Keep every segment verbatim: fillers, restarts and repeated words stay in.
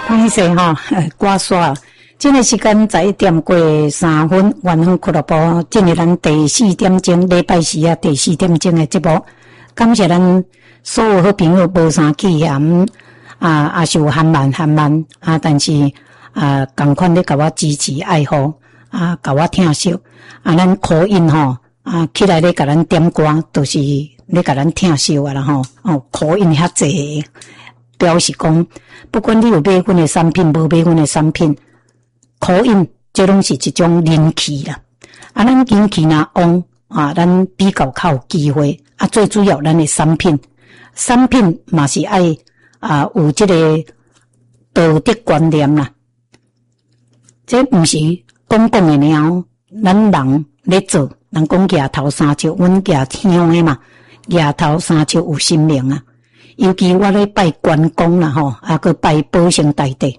歹势吼，挂煞。这个时间十一点过三分，远方俱乐部进入咱第四点钟，礼拜四啊第四点钟的节目。感谢咱所有好朋友，无啥气嫌啊，也是有含慢含慢啊，但是啊，共款咧甲我支持爱护啊，甲我听惜啊，咱口音吼啊，起来咧甲咱点歌，都、就是咧甲咱听惜啊啦吼。哦，口音遐济，表示讲，不管你有买阮的产品，无买阮的产品。口音，这拢是一种人气啦。啊，咱人气若旺啊，咱比较较有机会。啊，最主要咱的产品，产品嘛是爱啊有这个道德观念啦。这毋是讲讲的尔，咱人咧做，人讲举头三尺，阮举香的嘛，举头三尺有生命啊。尤其我咧拜关公啦吼，啊个拜保生大帝。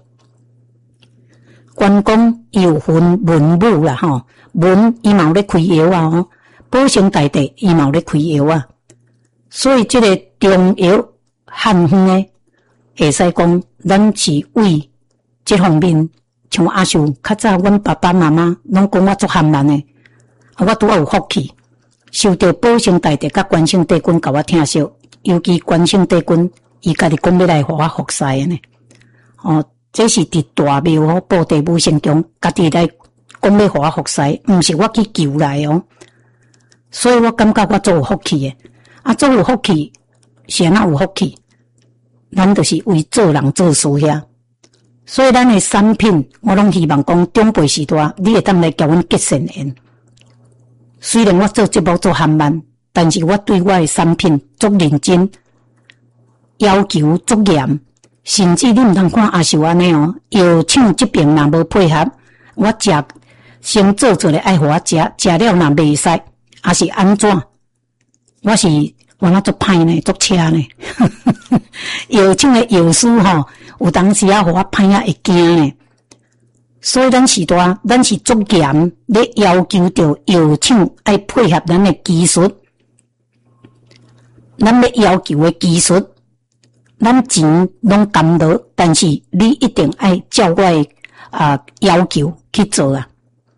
关公有分文武啦吼，文伊嘛有咧开药啊吼，保生大帝伊嘛有咧开药啊，所以这个中药汉方诶，会使讲咱是为这方面，像阿秀较早，阮爸爸妈妈拢讲我足含慢诶，啊我拄好有福气，受到保生大帝甲关圣帝君甲我听惜，尤其关圣帝君伊家己讲要来互我服侍诶呢，哦。这是伫大庙哦，布地武圣宫家己来讲要互我服侍，毋是我去求来哦。所以我感觉我做有福气诶，啊，做有福气，是安怎有福气？咱就是为做人做事遐。所以咱诶产品，我拢希望讲长辈时代，你会当来交阮结善缘。虽然我做节目做含慢，但是我对我诶产品足认真，要求足严。甚至你毋通看也是安尼哦，药厂这边若无配合，我食先做做咧爱互我食，食了若袂使，也是安怎？我是原来足歹呢，足车呢。药厂的药师吼，有当时啊互我歹啊会惊呢。所以咱时代，咱是足严咧要求着药厂爱配合咱的技术，咱要要求的技术。咱钱拢甘落，但是你一定爱照我的啊要求去做啊！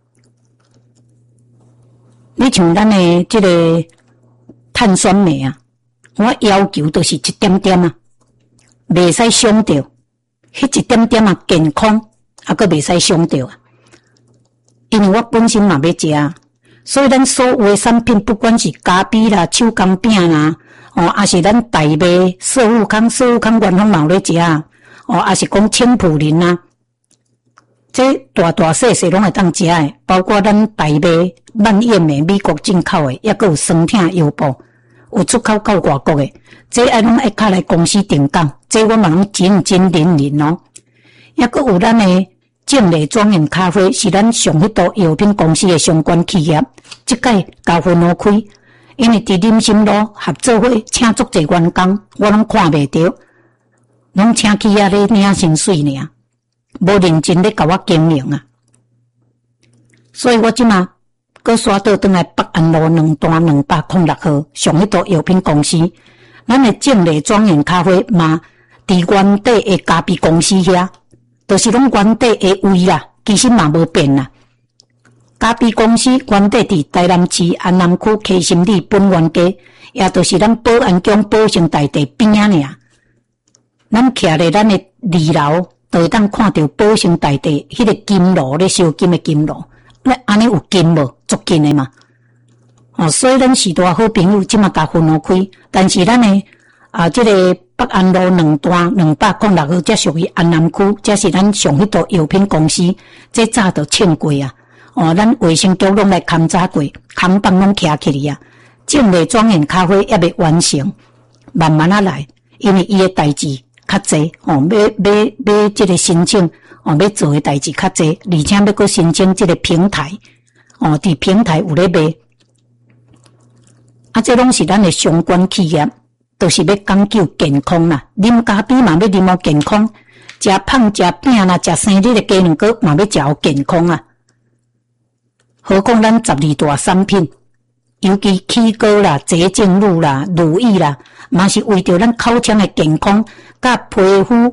你像咱的这个碳酸镁啊，我要求都是一点点啊，袂使伤到，迄一点点啊健康，啊个袂使伤到啊！因为我本身嘛要食啊，所以咱所有的产品，不管是咖啡啦、手工饼啦。哦，也是咱大麦、寿富康、寿富康原方嘛有咧食啊，哦，也是讲青浦林啊，这大大细细拢会当食诶，包括咱大麦、万燕诶，美国进口诶，抑个有酸痛药布，有出口到外国诶，这爱拢爱卡来公司定岗，这我嘛拢真真认认哦。抑个有咱诶正丽庄园咖啡，是咱上迄多药品公司诶相关企业，即届交分路开。因为伫林森路合作伙请足侪员工，我拢看袂着，拢请企业咧领薪水尔，无认真咧甲我经营啊。所以我即马搁刷倒转来北安路两段两百零六号上迄座药品公司，咱诶正丽庄园咖啡嘛，伫原地诶咖啡公司遐，就是拢原地诶位啦，其实嘛无变啦。咖啡公司原地伫台南市安南区溪心里本源街，也就是咱保安宫保生大帝边仔尔。咱徛咧咱的二楼，就会当看到保生大帝迄个金炉咧烧金的金炉，那安尼有金无？足金的嘛。哦，所以咱时代好朋友即马甲分路开，但是咱的啊，这个北安路两段两百零六号，这属于安南区，这是咱上迄座药品公司，这早就签过啊。哦，咱卫生局拢来勘查过，扛棒拢徛起哩啊。正丽庄园咖啡还未完成，慢慢啊来，因为伊的代志较济，哦，要要要这个申请，哦，要做的代志较济，而且要搁申请这个平台，哦，伫平台有咧卖，啊，这拢是咱的相关企业，都、就是要讲究健康啦。啉咖啡嘛要啉好健康，食胖食饼啦，食生日的鸡卵糕嘛要食好健康啊。何况咱十二大产品，尤其起膏啦、洁净露啦、乳液啦，嘛是为着咱口腔的健康，甲皮肤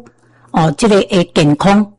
哦，这个诶健康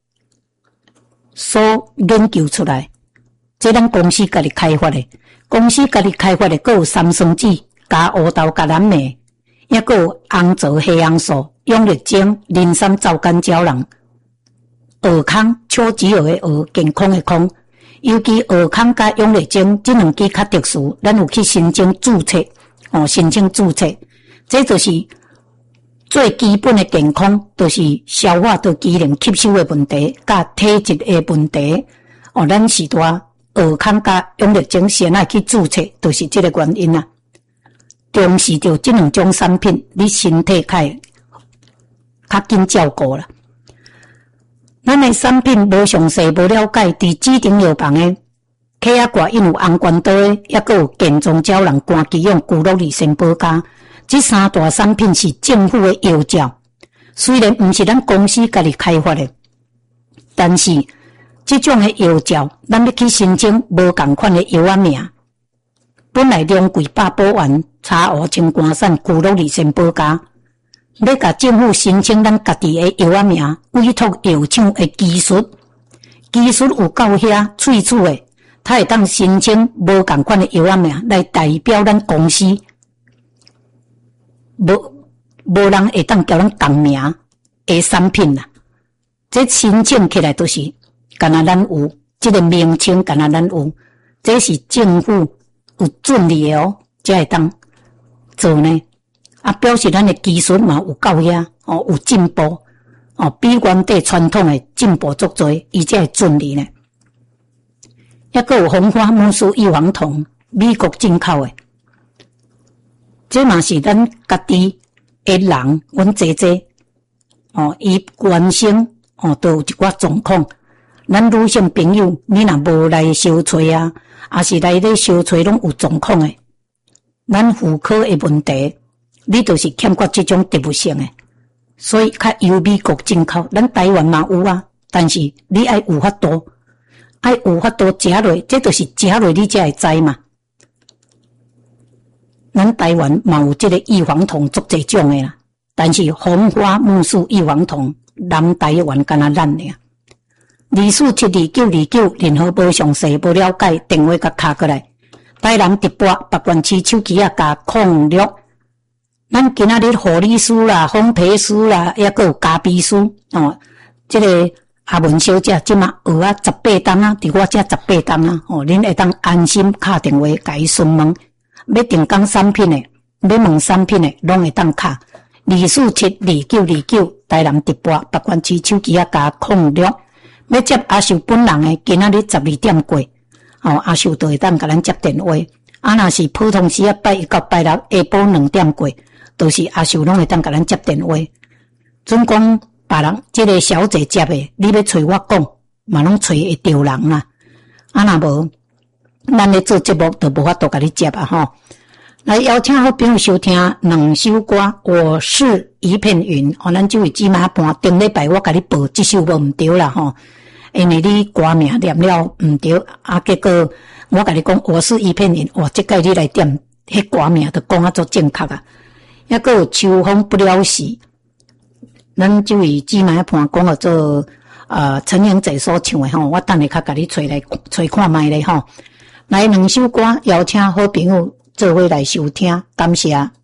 所研究出来，这咱公司家己开发的，公司家己开发的，还有三酸酯、加乌豆、加蓝莓，也还有红枣、黑红素、永力精、磷酸皂苷胶囊。鹅康超级鹅的鹅，健康的康，尤其鹅康加永力精这两支较特殊，咱有去申请注册，哦，申请注册，这就是最基本的健康，就是消化道机能吸收的问题，甲体质的问题，哦，咱是多鹅康加永力精先爱去注册，就是这个原因啊。重视着这两种产品，你身体较较紧照顾啦。咱的产品无详细无了解，伫指定药房的客仔挂印有红冠刀的，也还有健壮胶囊、肝肌用、骨肉力生保加，这三大产品是政府的药照，虽然毋是咱公司家己开发的，但是这种的药照，咱要去申请无共款的药仔名。本来两贵百宝丸、茶乌清肝散、骨肉力生保加。要甲政府申请咱家己的药仔名，委托药厂的技术，技术有够遐喙齿的，他会当申請無共款的藥仔名來代表咱公司，無無人會當叫咱共名的產品啦。這申請起來都是，敢若咱有這個名稱，敢若咱有，這是政府有准的哦，才會當做呢。啊，表示咱的技術嘛有夠遐，哦，有進步，哦，比原地傳統的進步足多，伊才會准的呢。也還有紅花木素異黃酮，美國進口的，這嘛是咱家己的人，阮姐姐，哦，伊原生哦都有一寡狀況，咱女性朋友，你若無來收找啊，也是來咧收找攏有狀況的，咱婦科的問題。你就是欠缺这种特殊性的，所以较由美国进口，咱台湾嘛有啊，但是你爱有法度，爱有法度食落，这就是食落你才会知嘛。咱台湾嘛有这个异黄酮足侪种的啦，但是红花木素异黄酮，南台湾敢若咱俩。二四七二九二九，任何无详细无了解，电话甲卡过来。台南直播北关市手机啊，加控六。咱今仔日护理师啦、烘焙师啦，也还有咖啡师哦。这个阿文小姐即马学啊十八档啊，伫我遮十八档啊，哦，恁会当安心敲电话甲伊询问，要订购产品的，要问产品的，拢会当敲二四七二九二九，台南直播北关市手机啊加控六，要接阿秀本人的，今仔日十二點過，哦，阿秀就會當甲咱接電話。啊，若是普通時啊，拜一到拜六下晡兩點過。都是阿秀攏會當甲咱接電話，總講別人即個小姐接的，你要找我講，嘛攏找會着人啦。啊，若無，咱咧做節目就無法度甲你接啊吼。來邀請好朋友收聽兩首歌，我是一片雲。哦，咱即位姊妹半頂禮拜我甲你報即首無毋對啦吼，因為你歌名念了毋對，啊結果我甲你講我是一片雲，哇，即個你來點迄歌名就講啊做正確啊。也還有秋風不了時，咱這位姊妹伴講個做呃陳英姐所唱的吼，我等下較甲你找來找看覓咧吼。來兩首歌，邀請好朋友做伙來收聽，感謝。